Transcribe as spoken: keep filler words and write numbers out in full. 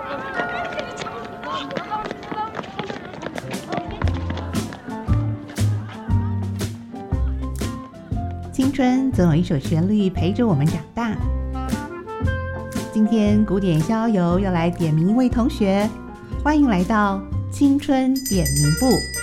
青春总有一首旋律陪着我们长大。今天古典逍遥要来点名一位同学，欢迎来到青春点名部。